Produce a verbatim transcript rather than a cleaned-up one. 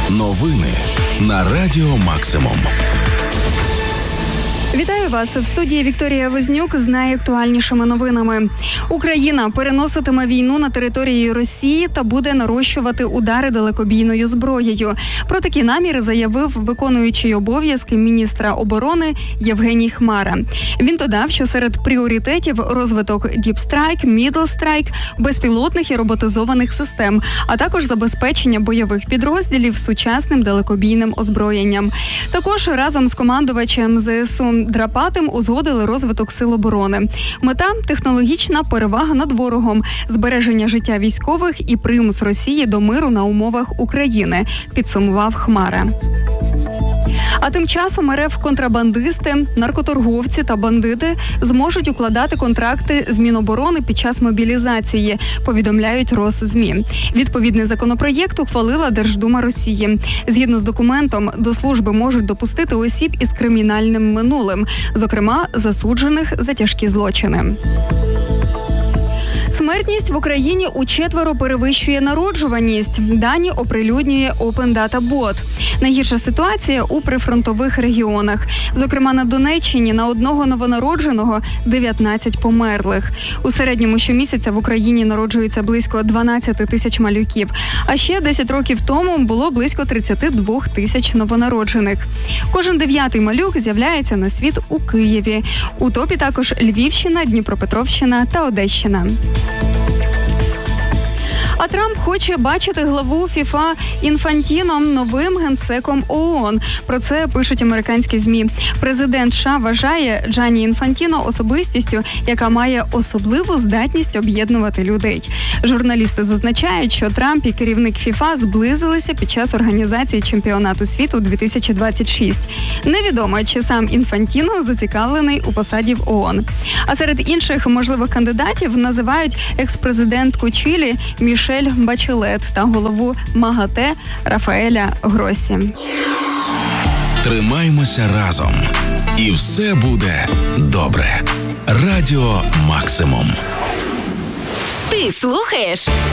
Новини на Радіо Максимум. Вітаю вас. В студії Вікторія Вознюк з найактуальнішими новинами. Україна переноситиме війну на території Росії та буде нарощувати удари далекобійною зброєю. Про такі наміри заявив виконуючий обов'язки міністра оборони Євгеній Хмара. Він додав, що серед пріоритетів розвиток Deep Strike, Middle Strike, безпілотних і роботизованих систем, а також забезпечення бойових підрозділів сучасним далекобійним озброєнням. Також разом з командувачем ЗСУ Драпатим узгодили розвиток сил оборони. Мета – технологічна перевага над ворогом, збереження життя військових і примус Росії до миру на умовах України, підсумував Хмара. А тим часом РФ контрабандисти, наркоторговці та бандити зможуть укладати контракти з Міноборони під час мобілізації, повідомляють Росзмі. Відповідний законопроєкт ухвалила Держдума Росії. Згідно з документом, до служби можуть допустити осіб із кримінальним минулим, зокрема засуджених за тяжкі злочини. Смертність в Україні учетверо перевищує народжуваність. Дані оприлюднює Open Data Bot. Найгірша ситуація у прифронтових регіонах. Зокрема, на Донеччині на одного новонародженого дев'ятнадцять померлих. У середньому щомісяця в Україні народжується близько дванадцять тисяч малюків. А ще десять років тому було близько тридцять два тисяч новонароджених. Кожен дев'ятий малюк з'являється на світ у Києві. У топі також Львівщина, Дніпропетровщина та Одещина. А Трамп хоче бачити главу ФІФА Інфантіно новим генсеком ООН. Про це пишуть американські ЗМІ. Президент США вважає Джанні Інфантіно особистістю, яка має особливу здатність об'єднувати людей. Журналісти зазначають, що Трамп і керівник ФІФА зблизилися під час організації чемпіонату світу дві тисячі двадцять шість. Невідомо, чи сам Інфантіно зацікавлений у посаді в ООН. А серед інших можливих кандидатів називають екс-президентку Чилі Мішель Бачелет та голову МАГАТЕ Рафаеля Гроссі. Тримаймося разом. І все буде добре. Радіо Максимум. Ти слухаєш